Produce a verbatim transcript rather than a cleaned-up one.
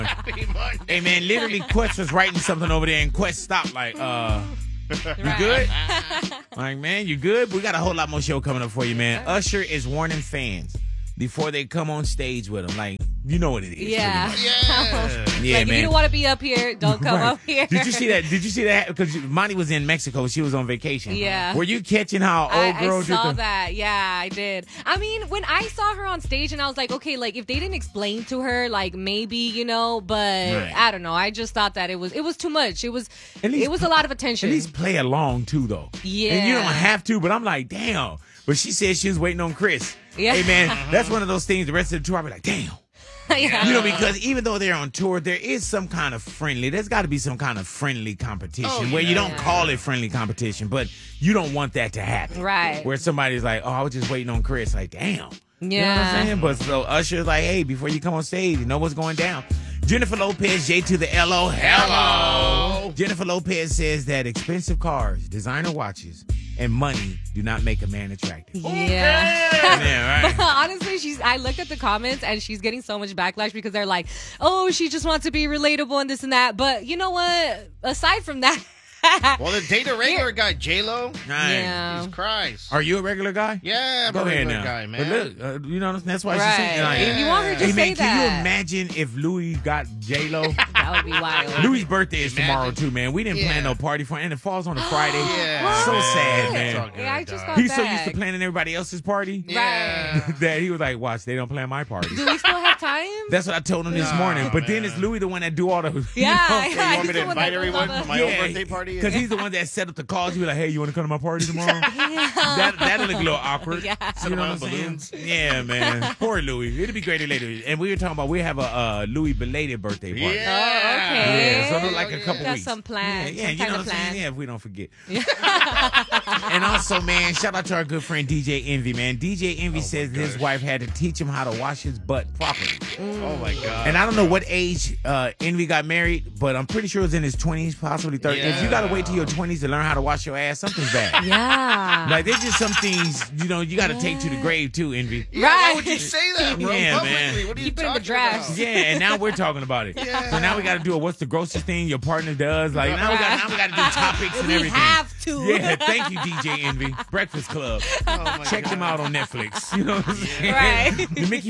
Happy Monday. Hey, man, literally Quest was writing something over there, and Quest stopped like, uh, you good? Like, man, you good? We got a whole lot more show coming up for you, man. Usher is warning fans before they come on stage with him. Like, you know what it is. Yeah. Yeah. Yeah, like, man. if you don't want to be up here, don't come Right. up here. Did you see that? Did you see that? Because Monty was in Mexico. She was on vacation. Yeah. Were you catching how old I, girl I did saw the- that. Yeah, I did. I mean, when I saw her on stage and I was like, okay, like if they didn't explain to her, like maybe, you know, but Right. I don't know. I just thought that it was it was too much. It was At least it was a pl- lot of attention. At least play along too, though. Yeah. And you don't have to, but I'm like, damn. But she said she was waiting on Chris. Yeah. Hey, man, that's one of those things. The rest of the tour, I'll be like, damn. yeah. You know, because even though they're on tour, there is some kind of friendly. There's got to be some kind of friendly competition Oh, where you yeah. don't call it friendly competition, but you don't want that to happen. Right. Where somebody's like, oh, I was just waiting on Chris. Like, damn. You know what Yeah. I'm saying? But so Usher's like, hey, before you come on stage, you know what's going down. Jennifer Lopez, J to the L O. Hello. Jennifer Lopez says that expensive cars, designer watches, and money do not make a man attractive. Yeah. Yeah, right. But honestly, she's. I look at the comments and she's getting so much backlash because they're like, "Oh, she just wants to be relatable and this and that." But you know what? Aside from that, Well, the date a regular guy, J Lo. Right. yeah, Jesus Christ. Are you a regular guy? Yeah, I'm Go a ahead regular now. guy, man. But look, uh, you know, that's why right. she's saying like, If you want her to hey, say man, can you that, imagine if Louis got J-Lo? that would be wild. Louis' birthday is tomorrow, Imagine. too, man. We didn't plan Yeah. no party for him, and it falls on a Friday. Yeah. So What? sad, It's man. all good, Yeah, I just dog. got He's so back. used to planning everybody else's party Yeah. that he was like, watch, they don't plan my party. Do we still have time? That's what I told him this Nah, morning. But then man. it's Louis the one that do all the. You Yeah, know, yeah, You want he's me the to one invite that everyone does all for my the- own birthday party? Because he's the one that set up the calls. You be like, hey, you want to come to my party tomorrow? That, that'll look a little awkward. Yeah. You know what I'm Set saying? balloons. Yeah, man. Poor Louis. It'll be great later. And we were talking about, we have a uh, Louis belated birthday party. Yeah. Oh, okay. Yeah, so it'll like a couple Got weeks. some plans, Yeah, yeah some you kind know of what I'm saying? plan. Yeah, if we don't forget. And also, man, shout out to our good friend D J Envy, man. D J Envy Oh, says my his gosh. wife had to teach him how to wash his butt properly. Oh, my God. And I don't know what age uh, Envy got married, but I'm pretty sure it was in his twenties, possibly thirties. If you got to wait till your twenties to learn how to wash your ass, something's bad. Yeah. Like, there's just some things, you know, you got to take to the grave, too, Envy. Yeah, why Right. would you say that, bro? Yeah, Publicly? man. What are you Keep it in the talking drafts. about? Yeah, and now we're talking about it. Yeah. So now we got to do a what's the grossest thing your partner does. Like, now we got now we got to do topics and we everything. have to. Yeah, thank you, D J Envy. Breakfast Club. Oh, my Check God. them out on Netflix. You know what I'm saying? Right. The Mickey